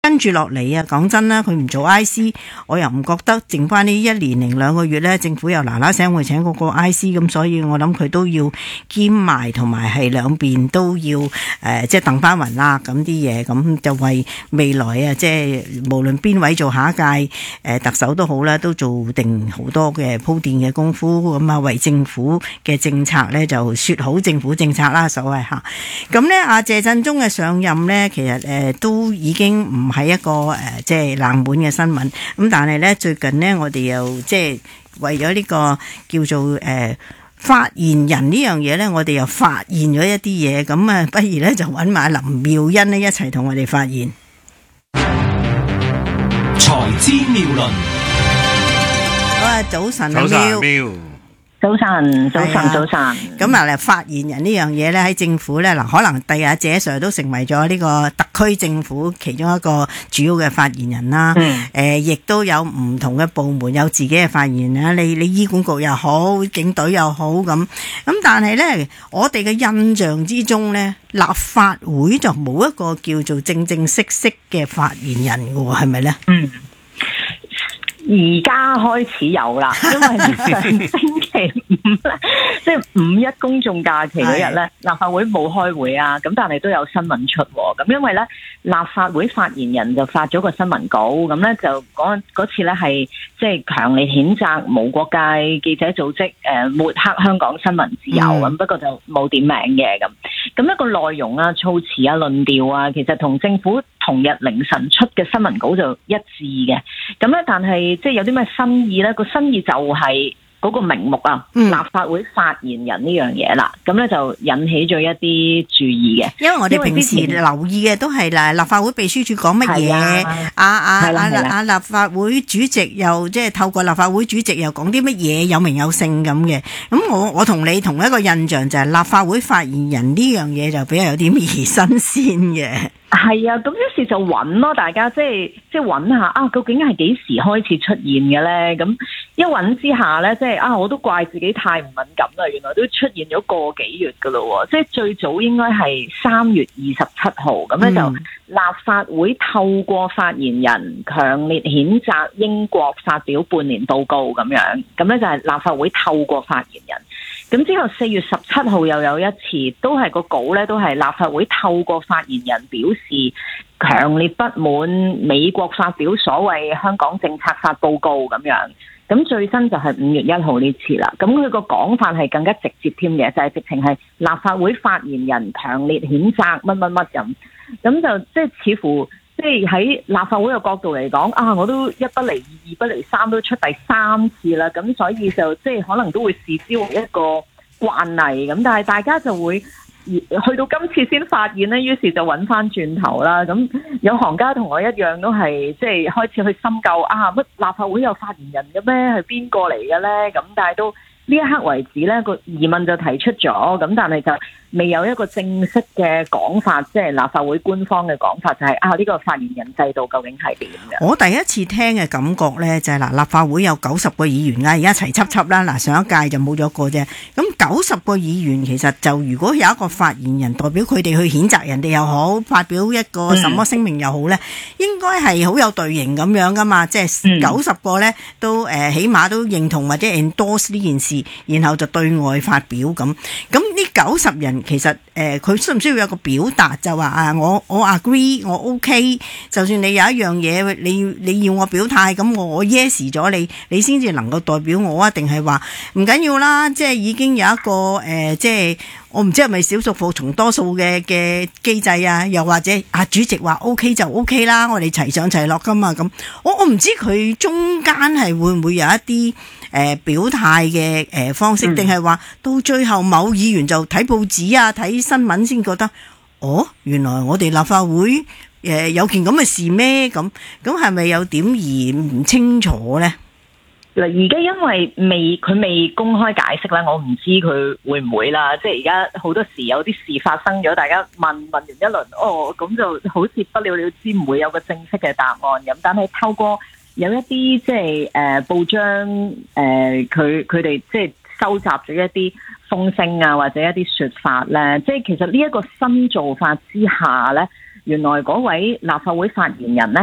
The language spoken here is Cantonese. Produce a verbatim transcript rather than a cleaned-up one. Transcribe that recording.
跟住落嚟啊，講真啦，佢唔做 I C， 我又唔覺得剩翻呢一年零兩個月呢，政府又嗱嗱聲會請嗰個 I C， 咁所以我諗佢都要兼埋同埋係兩邊都要誒、呃，即係掟翻勻啦，咁啲嘢，咁就為未來啊，即係無論邊位做下一屆誒、呃、特首都好啦，都做定好多嘅鋪墊嘅功夫，咁啊為政府嘅政策呢，就說好政府政策啦，所謂吓。咁呢，阿謝振中嘅上任呢，其實誒、呃、都已經唔係一個誒、呃，即係冷門嘅新聞。咁但係咧，最近呢，我哋又即係為咗呢個叫做誒、呃、發言人呢樣嘢咧，我哋又發現咗一啲嘢。咁啊，不如咧就揾埋林妙茵呢一齊同我哋發言。 財資妙論， 好啊，早晨啊， 早晨妙。 早晨，早晨，早晨。 咁啊，發言人呢樣嘢咧喺政府咧，嗱，可能第日謝 Sir 都成為咗呢個特區政府其中一個主要嘅發言人啦。嗯。誒，亦都有唔同嘅部門有自己嘅發言人啦。你你醫管局又好，警隊又好咁。咁但係咧，我哋嘅印象之中咧，立法會就冇一個叫做正正式式嘅發言人嘅喎，係咪咧？嗯。 而家開始有啦，因為上星期五咧，即係五一公眾假期嗰日咧，立法會冇開會啊，咁但係都有新聞出喎。咁因為咧，立法會發言人就發咗個新聞稿，咁咧就講嗰次咧係即係強烈譴責無國界記者組織誒抹黑香港新聞自由咁，嗯、不過就冇點名嘅咁。咁一個內容啊、措辭啊、論調啊，其實同政府同日凌晨出嘅新聞稿就一致嘅。咁咧，但係即係有啲咩新意咧？個新意就係嗰個名目啊，嗯、立法會發言人呢樣嘢啦。咁咧就引起咗一啲注意嘅。 因為我哋平時留意嘅都係啦，立法會秘書處講乜嘢，啊啊啊啊立法會主席又即係透過立法會主席又講啲乜嘢有名有姓咁嘅。咁我我同你同一個印象就係立法會發言人呢樣嘢就比較有啲兒新鮮嘅。 係啊，咁於是就揾咯，大家即係即係揾下啊，究竟係幾時開始出現嘅咧？咁一揾之下咧，即係啊，我都怪自己太唔敏感啦，原來都出現咗個幾月噶咯喎，即係最早應該係三月二十七號，咁咧、嗯、就立法會透過發言人強烈譴責英國發表半年報告咁樣，咁咧就係立法會透過發言人。咁之後四月十七號又有一次，都係個稿咧，都係立法會透過發言人表示強烈不滿美國發表所謂香港政策法報告咁樣。咁最新就係五月一號呢次啦。咁佢個講法係更加直接添嘅，就係、是、直情係立法會發言人強烈譴責乜乜乜咁。咁就即係似乎即係喺立法會嘅角度嚟講，啊我都一不離二，二不離三，都出第三次啦。咁所以就即係可能都會視之為一個慣例咁，但係大家就會去到今次先發現呢，於是就揾翻轉頭啦。咁有行家同我一樣都係即係開始去深究啊，乜立法會有發言人嘅咩？係邊個嚟嘅呢？咁但係到呢一刻為止呢，個疑問就提出咗，咁但係就未有一個正式嘅講法，即係立法會官方嘅講法，就係啊呢個發言人制度究竟係點嘅？我第一次聽嘅感覺呢，就係嗱，立法會有九十個議員啊，而家齊輯輯啦，嗱上一屆就冇咗個啫。咁九十個議員其實就如果有一個發言人代表佢哋去譴責人哋又好，發表一個什麼聲明又好呢，嗯、應該係好有隊形咁樣噶嘛，即係九十個呢都誒、呃、起碼都認同或者 endorse 呢件事，然後就對外發表咁。咁呢九十人其實誒佢、呃、需唔需要有個表達，就話啊我我 agree 我 OK， 就算你有一樣嘢你你要我表態，咁我我 yes 咗你，你先至能夠代表我啊？定係話唔緊要啦，即係已經有一個誒、呃、即係我唔知係咪少數服從多數嘅嘅機制啊？又或者啊主席話 OK 就 OK 啦，我哋齊上齊落噶嘛。咁我我唔知佢中間係會唔會有一啲誒、呃、表態嘅誒方式，定係話到最後某議員就睇報紙啊睇新聞先覺得哦，原來我哋立法會誒、呃、有件咁嘅事咩？咁咁係咪有點而唔清楚咧？ 嗱，而家因為未佢未公開解釋咧，我唔知佢會唔會啦。即係而家好多時有啲事發生咗，大家問問完一輪，哦，咁就好似不了了之，唔會有個正式嘅答案咁。但係透過有一啲即係誒、呃、報章誒，佢佢哋即係收集咗一啲風聲啊，或者一啲說法咧，即係其實呢一個新做法之下咧。 原來嗰位立法會發言人呢。